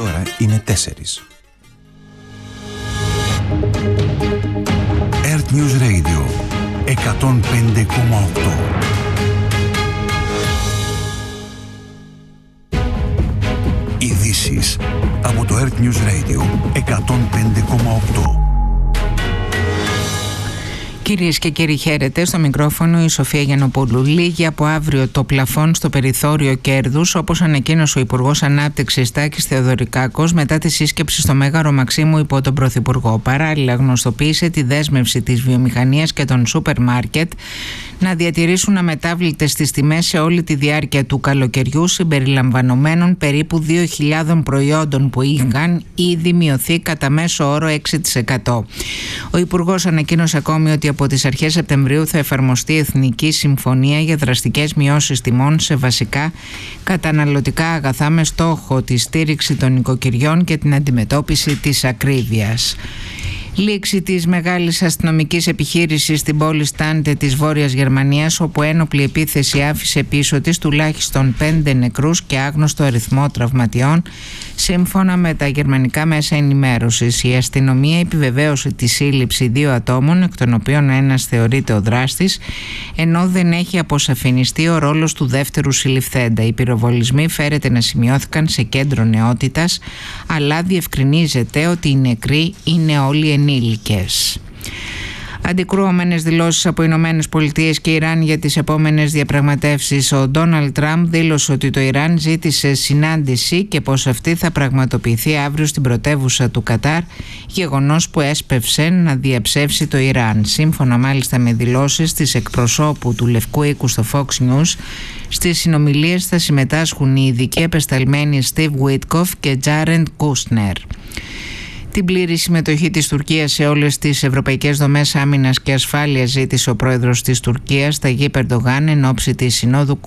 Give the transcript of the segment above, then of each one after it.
ώρα είναι 4. Earth News Radio 105,8. Ειδήσεις από το Earth News Radio 105,8. Κυρίες και κύριοι, χαίρετε. Στο μικρόφωνο η Σοφία Γιαννοπούλου. Λίγη από αύριο το πλαφόν στο περιθώριο κέρδους, όπως ανακοίνωσε ο Υπουργός Ανάπτυξης Τάκης Θεοδωρικάκος μετά τη σύσκεψη στο Μέγαρο Μαξίμου υπό τον Πρωθυπουργό. Παράλληλα, γνωστοποίησε τη δέσμευση της βιομηχανίας και των σούπερ μάρκετ να διατηρήσουν αμετάβλητες τις τιμές σε όλη τη διάρκεια του καλοκαιριού, συμπεριλαμβανομένων περίπου 2.000 προϊόντων που είχαν ήδη μειωθεί κατά μέσο όρο 6%. Ο Υπουργός ανακοίνωσε ακόμη ότι από τις αρχές Σεπτεμβρίου θα εφαρμοστεί Εθνική Συμφωνία για δραστικές μειώσεις τιμών σε βασικά καταναλωτικά αγαθά με στόχο τη στήριξη των νοικοκυριών και την αντιμετώπιση της ακρίβειας. Λήξη της μεγάλης αστυνομικής επιχείρησης στην πόλη Στάντε της Βόρειας Γερμανίας, όπου ένοπλη επίθεση άφησε πίσω της τουλάχιστον 5 νεκρούς και άγνωστο αριθμό τραυματιών, σύμφωνα με τα γερμανικά μέσα ενημέρωσης. Η αστυνομία επιβεβαίωσε τη σύλληψη 2 ατόμων, εκ των οποίων ένας θεωρείται ο δράστης, ενώ δεν έχει αποσαφινιστεί ο ρόλος του δεύτερου συλληφθέντα. Οι πυροβολισμοί φέρεται να σημειώθηκαν σε κέντρο νεότητας, αλλά διευκρινίζεται ότι οι νεκροί είναι όλοι ενήλικες. Αντικρουόμενες δηλώσεις από Ηνωμένες Πολιτείες και Ιράν για τις επόμενες διαπραγματεύσεις. Ο Ντόναλντ Τραμπ δήλωσε ότι το Ιράν ζήτησε συνάντηση και πως αυτή θα πραγματοποιηθεί αύριο στην πρωτεύουσα του Κατάρ, γεγονός που έσπευσε να διαψεύσει το Ιράν. Σύμφωνα μάλιστα με δηλώσεις της εκπροσώπου του Λευκού Οίκου στο Fox News, στις συνομιλίες θα συμμετάσχουν οι ειδικοί απεσταλμένοι Steve Witkoff και Jared Kushner. Την πλήρη συμμετοχή της Τουρκίας σε όλες τις ευρωπαϊκές δομές άμυνας και ασφάλειας ζήτησε ο πρόεδρος της Τουρκίας, Ταγίπ Ερντογάν, εν ώψη της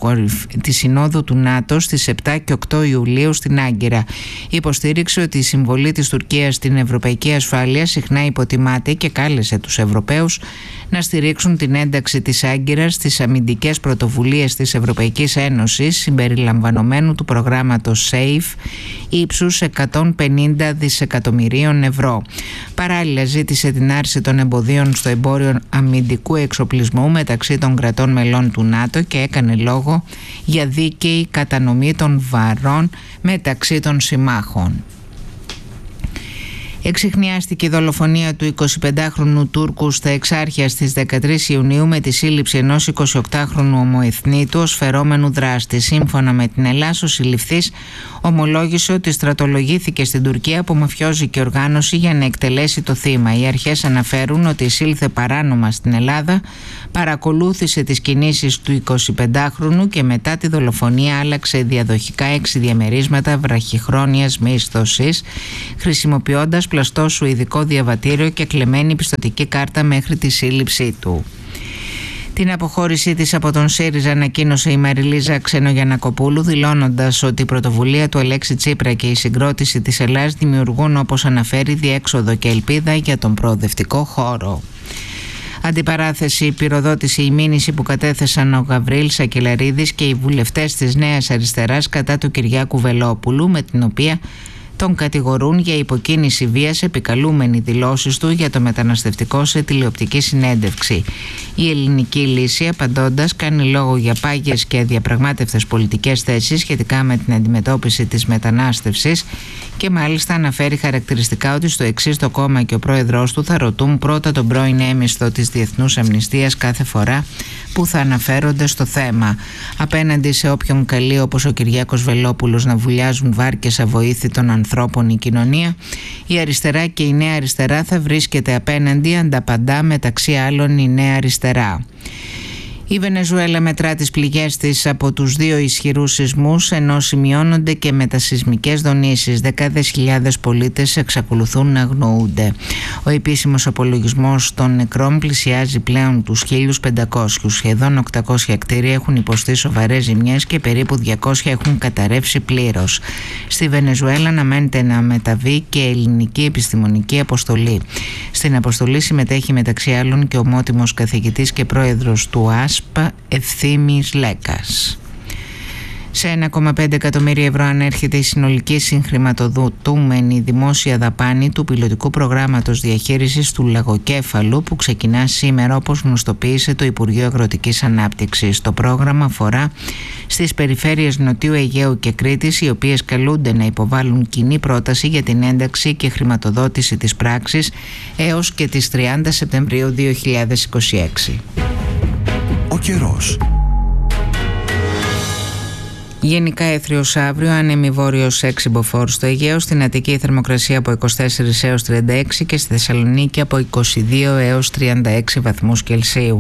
Συνόδου του ΝΑΤΟ στις 7 και 8 Ιουλίου στην Άγκυρα. Υποστήριξε ότι η συμβολή της Τουρκίας στην ευρωπαϊκή ασφάλεια συχνά υποτιμάται και κάλεσε τους Ευρωπαίους να στηρίξουν την ένταξη της Άγκυρας στις αμυντικές πρωτοβουλίες της Ευρωπαϊκής Ένωσης, συμπεριλαμβανομένου του προγράμματος SAFE ύψους 150 δισεκατομμυρίων ευρώ. Παράλληλα, ζήτησε την άρση των εμποδίων στο εμπόριο αμυντικού εξοπλισμού μεταξύ των κρατών μελών του ΝΑΤΟ και έκανε λόγο για δίκαιη κατανομή των βαρών μεταξύ των συμμάχων. Εξιχνιάστηκε η δολοφονία του 25χρονου Τούρκου στα Εξάρχεια στις 13 Ιουνίου με τη σύλληψη ενός 28χρονου ομοεθνίτου ως φερόμενου δράστη. Σύμφωνα με την Ελλάς, ο συλληφθής ομολόγησε ότι στρατολογήθηκε στην Τουρκία από μαφιόζικη οργάνωση για να εκτελέσει το θύμα. Οι αρχές αναφέρουν ότι εισήλθε παράνομα στην Ελλάδα, παρακολούθησε τις κινήσεις του 25χρονου και μετά τη δολοφονία άλλαξε διαδοχικά 6 διαμερίσματα βραχυχρόνιας μίσθωσης, χρησιμοποιώντας πλαστό σουηδικό διαβατήριο και κλεμμένη πιστωτική κάρτα μέχρι τη σύλληψή του. Την αποχώρησή της από τον ΣΥΡΙΖΑ ανακοίνωσε η Μαριλίζα Ξενογιαννακοπούλου, δηλώνοντας ότι η πρωτοβουλία του Αλέξη Τσίπρα και η συγκρότηση της Ελλάς δημιουργούν, όπως αναφέρει, διέξοδο και ελπίδα για τον προοδευτικό χώρο. Αντιπαράθεση πυροδότησε η μήνυση που κατέθεσαν ο Γαβρίλ Σακελαρίδης και οι βουλευτές της Νέας Αριστεράς κατά του Κυριάκου Βελόπουλου, με την οποία τον κατηγορούν για υποκίνηση βίας, επικαλούμενοι δηλώσεις του για το μεταναστευτικό σε τηλεοπτική συνέντευξη. Η Ελληνική Λύση, απαντώντας, κάνει λόγο για πάγιες και αδιαπραγμάτευτες πολιτικές θέσεις σχετικά με την αντιμετώπιση της μετανάστευσης και μάλιστα αναφέρει χαρακτηριστικά ότι στο εξής το κόμμα και ο πρόεδρός του θα ρωτούν πρώτα τον πρώην έμιστο της Διεθνούς Αμνηστίας κάθε φορά που θα αναφέρονται στο θέμα. Απέναντι σε όποιον καλεί, όπως ο Κυριάκος Βελόπουλος, να βουλιάζουν βάρκες αβοήθητων ανθρώπων η κοινωνία, η αριστερά και η Νέα Αριστερά θα βρίσκεται απέναντι, ανταπαντά μεταξύ άλλων η Νέα Αριστερά. Η Βενεζουέλα μετρά τις πληγές της από τους 2 ισχυρούς σεισμούς, ενώ σημειώνονται και μετασεισμικές δονήσεις. Δεκάδες χιλιάδες πολίτες εξακολουθούν να αγνοούνται. Ο επίσημος απολογισμός των νεκρών πλησιάζει πλέον τους 1.500. Σχεδόν 800 κτίρια έχουν υποστεί σοβαρές ζημιές και περίπου 200 έχουν καταρρεύσει πλήρως. Στη Βενεζουέλα αναμένεται να μεταβεί και ελληνική επιστημονική αποστολή. Στην αποστολή συμμετέχει μεταξύ άλλων και ο ομότιμος καθηγητής και πρόεδρος του ΑΣΠ Ευθύμης Λέκας. Σε 1,5 εκατομμύρια ευρώ ανέρχεται η συνολική συγχρηματοδοτούμενη δημόσια δαπάνη του πιλωτικού προγράμματος διαχείρισης του λαγοκέφαλου που ξεκινά σήμερα, όπως γνωστοποίησε το Υπουργείο Αγροτικής Ανάπτυξης. Το πρόγραμμα αφορά στις περιφέρειες Νοτιού Αιγαίου και Κρήτης, οι οποίες καλούνται να υποβάλουν κοινή πρόταση για την ένταξη και χρηματοδότηση της πράξης έως και τις 30 Σεπτεμβρίου 2026. Ο καιρός. Γενικά έθριος αύριο, άνεμη βόρειος 6 μποφόρ στο Αιγαίο, στην Αττική η θερμοκρασία από 24 έως 36 και στη Θεσσαλονίκη από 22 έως 36 βαθμούς Κελσίου.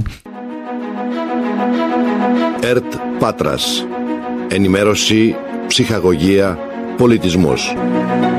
ΕΡΤ Πάτρας. Ενημέρωση, ψυχαγωγία, πολιτισμός.